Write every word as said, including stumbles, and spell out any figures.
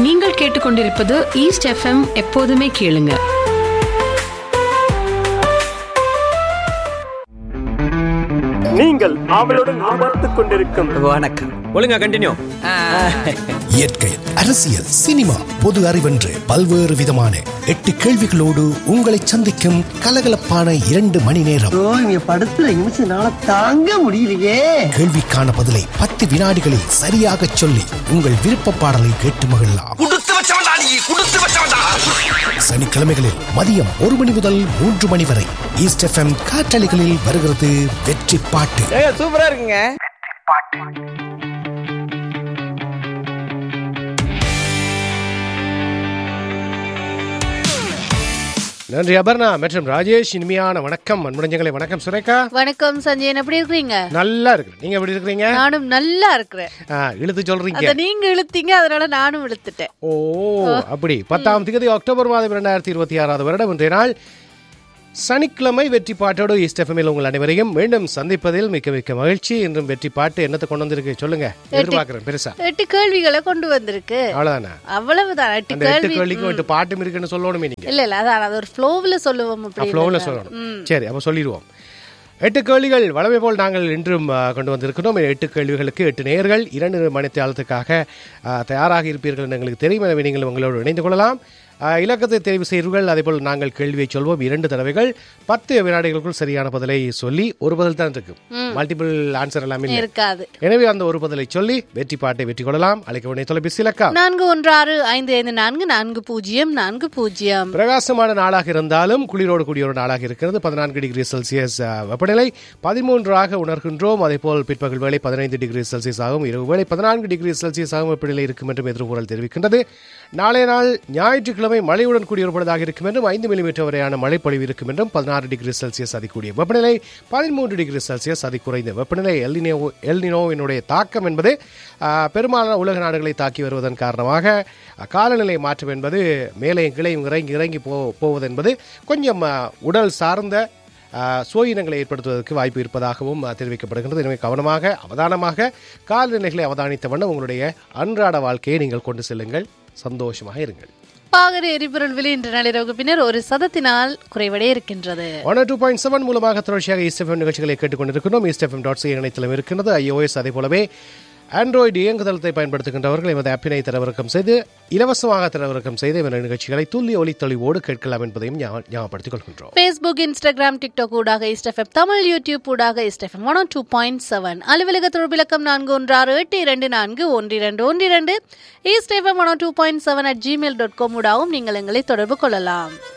நீங்கள் கேட்டுக்கொண்டிருப்பது east FM. எப்போதுமே கேளுங்க. நீங்கள் அவளுடன் பார்த்துக் கொண்டிருக்கும் வணக்கம். ஒழுங்கா கண்டினியூ. இயற்கை, அரசியல், சினிமா, பொது அறிவென்று பல்வேறு விதமான எட்டு கேள்விகளோடு உங்களை சந்திக்கும் கலகலப்பான இரண்டு மணி நேரம். படத்துல நிமிஷம் தாங்க முடியலையே. கேள்விக்கான பதிலை பத்து வினாடிகளில் சரியாக சொல்லி உங்கள் விருப்ப பாடலை கேட்டு மகிழலாம். சனிக்கிழமைகளில் மதியம் ஒரு மணி முதல் மூன்று மணி வரை ஈஸ்ட் எஃப்எம் காற்றலைகளில் வருகிறது வெற்றி பாட்டு. சூப்பரா இருக்குங்க. நன்றி அபர்ணா மற்றும் ராஜேஷ். இனிமையான வணக்கம் அன்புடையங்களே. வணக்கம் சுரேகா. வணக்கம் சஞ்சயன், எப்படி இருக்கீங்க? நல்லா இருக்கு. நீங்க எப்படி இருக்கீங்க? நானும் நல்லா இருக்கிறேன். இழுத்து சொல்றீங்க. அத நீங்க இழுத்தீங்க, அதனால நானும் இழுத்துட்டேன். ஓ அப்படி. பத்தாம் தேதி அக்டோபர் மாதம் இரண்டாயிரத்தி இருபத்தி ஆறாவது வருடம் இன்றைய நாள் சனிக்கிழமை வெற்றி பாட்டோடு ஈஸ்ட் எஃப்எம்மில் உங்கள் அனைவரையும் மீண்டும் சந்திப்பதில் மிக்க மிக்க மகிழ்ச்சி. இன்றும் வெற்றி பாட்டு என்னத்தை கொண்டு வந்திருக்கு சொல்லுங்க. எதிர்பார்க்கிறேன் பெருசா எட்டு கேள்விகளை கொண்டு வந்திருக்கு. அவ்வளவுதானே? அவ்வளவுதான். எட்டு கேள்விக்கும் எட்டு பாட்டும் இருக்குன்னு சொல்லணுமே நீங்க. இல்ல இல்ல, அதான் அது ஒரு ஃப்ளோவ்ல சொல்லுவோம். ஃப்ளோவ்ல சொல்லணும். சரி, அப்ப சொல்லிடுவோம். எட்டு கேள்விகள் வளமை போல் நாங்கள் இன்றும் கொண்டு வந்திருக்கிறோம். எட்டு கேள்விகளுக்கு எட்டு நேயர்கள் இரண்டு மணித்தியாலத்துக்காக தயாராக இருப்பீர்கள் என்று எங்களுக்கு தெரியும். எனவே நீங்கள் உங்களோடு இணைந்து கொள்ளலாம். இலக்கத்தை தெரிவு செய்வீர்கள். அதேபோல் நாங்கள் கேள்வியை சொல்வோம். இரண்டு தடவைகள் பத்து வினாடிகளுக்குள் சரியான பதிலை சொல்லி, ஒரு பதில் தான் இருக்கு, மல்டிபிள் ஆன்சர் எல்லாமே இருக்காது. எனவே அந்த ஒரு பதிலை சொல்லி வெற்றி பாட்டை வெற்றி கொள்ளலாம். அழைக்க வேண்டிய தொலைபேசி இலக்கம் நான்கு ஒன்று ஆறு ஐந்து ஐந்து நான்கு நான்கு பூஜ்ஜியம் நான்கு பூஜ்ஜியம். பிரகாசமான நாளாக இருந்தாலும் குளிரோடு கூடிய ஒரு நாளாக இருக்கிறது. பதினான்கு டிகிரி செல்சியஸ் வெப்பநிலை பதிமூன்றாக உணர்கின்றோம். அதே போல் பிற்பகல் வேளை பதினைந்து டிகிரி செல்சியஸ் ஆகும், இரவு வேளை பதினான்கு டிகிரி செல்சியஸ் ஆகும் வெப்பநிலை இருக்கும் என்றும் எதிர்கூறல் தெரிவிக்கின்றது. நாளைய நாள் ஞாயிற்றுக்கிழமை மழையுடன் கூடிய ஒரு பொழுதாக இருக்கும் என்றும் ஐந்து மில்லிமீட்டர் வரையான மழை பொழிவு இருக்கும் என்றும் பதினாறு டிகிரி செல்சியஸ் அதிகூடிய வெப்பநிலை, பதிமூன்று டிகிரி செல்சியஸ் அதி குறைந்த வெப்பநிலை. எல்னினோ எல்னினோவினுடைய தாக்கம் என்பது பெரும்பாலான உலக நாடுகளை தாக்கி வருவதன் காரணமாக காலநிலை மாற்றம் என்பது மேலே கிளையும் இறங்கி இறங்கி போ போவது என்பது கொஞ்சம் உடல் சார்ந்த சோயினங்களை ஏற்படுத்துவதற்கு வாய்ப்பு இருப்பதாகவும் தெரிவிக்கப்படுகின்றது. எனவே கவனமாக அவதானமாக காலநிலைகளை அவதானித்த வண்ணம் உங்களுடைய அன்றாட வாழ்க்கையை நீங்கள் கொண்டு செல்லுங்கள். சந்தோஷமாக இருங்கள். பாகர எரிபொருள் விலை இன்று நள்ளிரவுக்கு பின்னர் ஒரு சதத்தினால் குறைவடைய இருக்கின்றது. ஒன் டூ பாயிண்ட் செவன் மூலமாக தொடர்ச்சியாக ஈஸ்ட் எஃப்எம் நிகழ்ச்சிகளை கேட்டுக்கொண்டிருக்கிறோம். ஈஸ்ட் எஃப்எம் டாட் சி இணையதளம் இருக்கின்றது. ஐஓஎஸ் அதே போலவே ஆண்ட்ராய்டு இயங்குதளத்தை பயன்படுத்துகின்றவர்கள் எமது ஆப்பினை தரவிறக்கம் செய்து இலவசமாக தரவிறக்கம் செய்து இவர நிகழ்ச்சிகளை துல்லிய ஒலி தெளிவோடு கேட்கலாம் என்பதையும் ஞாபகப்படுத்திக் கொள்கின்றோம். பேஸ்புக், இன்ஸ்டாகிராம், டிக்டாக் ஊடாக ஈஸ்ட் எஃப்எம் தமிழ், யூடியூப் ஊடாக east FM one two point seven, அலுவலக தொடர்பிலக்கம் நான்கு ஒன்று ஆறு எட்டு இரண்டு நான்கு ஒன்று இரண்டு ஒன்று இரண்டு, east FM one two point seven at Gmail dot com ஊடாகவும் நீங்கள் எங்களை தொடர்பு கொள்ளலாம்.